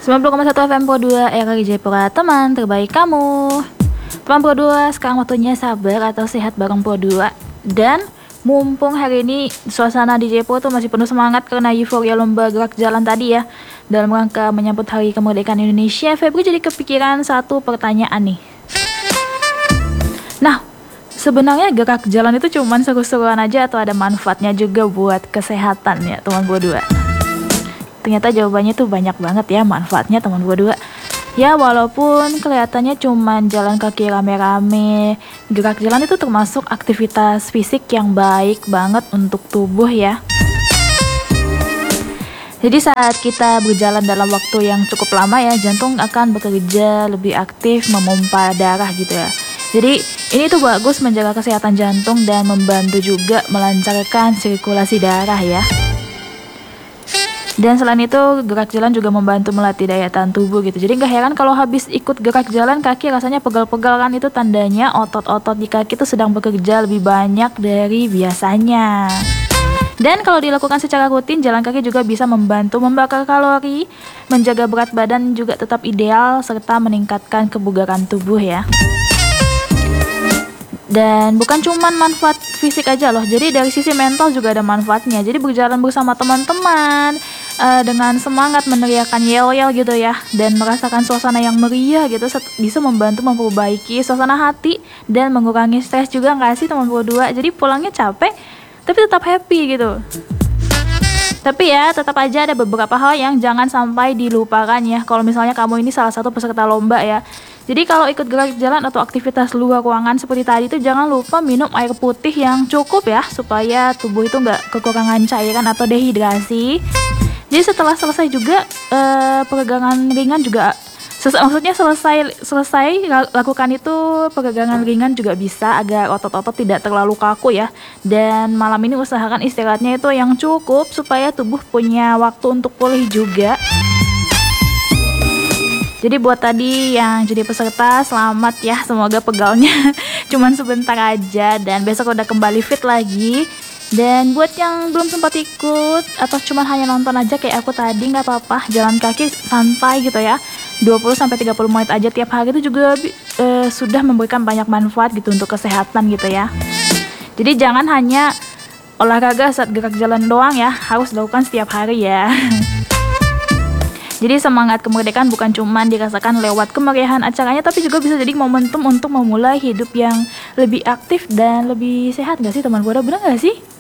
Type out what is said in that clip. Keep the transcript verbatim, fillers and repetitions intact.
sembilan puluh koma satu F M Pro dua R R I Jayapura, teman terbaik kamu. Teman Pro dua, sekarang waktunya sabar atau sehat bareng Pro dua. Dan mumpung hari ini suasana di Jayapura tuh masih penuh semangat karena euforia lomba gerak jalan tadi ya. Dalam rangka menyambut Hari Kemerdekaan Indonesia, Febri jadi kepikiran satu pertanyaan nih. Nah, sebenarnya gerak jalan itu cuma seru-seruan aja atau ada manfaatnya juga buat kesehatan ya teman Pro dua? Ternyata jawabannya tuh banyak banget ya manfaatnya teman Pro dua. Ya walaupun kelihatannya cuma jalan kaki rame-rame, gerak jalan itu termasuk aktivitas fisik yang baik banget untuk tubuh ya. Jadi saat kita berjalan dalam waktu yang cukup lama ya, jantung akan bekerja lebih aktif memompa darah gitu ya. Jadi ini tuh bagus menjaga kesehatan jantung dan membantu juga melancarkan sirkulasi darah ya. Dan selain itu gerak jalan juga membantu melatih daya tahan tubuh gitu. Jadi gak heran kalau habis ikut gerak jalan kaki rasanya pegal-pegal kan, itu tandanya otot-otot di kaki itu sedang bekerja lebih banyak dari biasanya. Dan kalau dilakukan secara rutin, jalan kaki juga bisa membantu membakar kalori, menjaga berat badan juga tetap ideal, serta meningkatkan kebugaran tubuh ya. Dan bukan cuma manfaat fisik aja loh, jadi dari sisi mental juga ada manfaatnya. Jadi berjalan bersama teman-teman uh, dengan semangat meneriakan yel-yel gitu ya, dan merasakan suasana yang meriah gitu bisa membantu memperbaiki suasana hati dan mengurangi stres juga nggak sih teman Pro dua? Jadi pulangnya capek tapi tetap happy gitu. Tapi ya tetap aja ada beberapa hal yang jangan sampai dilupakan ya kalau misalnya kamu ini salah satu peserta lomba ya. Jadi kalau ikut gerak jalan atau aktivitas luar ruangan seperti tadi itu jangan lupa minum air putih yang cukup ya, supaya tubuh itu nggak kekurangan cairan atau dehidrasi. Jadi setelah selesai juga eh, peregangan ringan juga ses- maksudnya selesai selesai lakukan itu peregangan ringan juga bisa agar otot-otot tidak terlalu kaku ya. Dan malam ini usahakan istirahatnya itu yang cukup supaya tubuh punya waktu untuk pulih juga. Jadi buat tadi yang jadi peserta, selamat ya, semoga pegalnya cuman sebentar aja dan besok udah kembali fit lagi. Dan buat yang belum sempat ikut atau cuma hanya nonton aja kayak aku tadi, nggak apa-apa, jalan kaki santai gitu ya, dua puluh sampai tiga puluh menit aja tiap hari itu juga e, sudah memberikan banyak manfaat gitu untuk kesehatan gitu ya. Jadi jangan hanya olahraga saat gerak jalan doang ya, harus dilakukan setiap hari ya. Jadi semangat kemerdekaan bukan cuma dirasakan lewat kemeriahan acaranya, tapi juga bisa jadi momentum untuk memulai hidup yang lebih aktif dan lebih sehat gak sih teman Pro dua? Bener gak sih?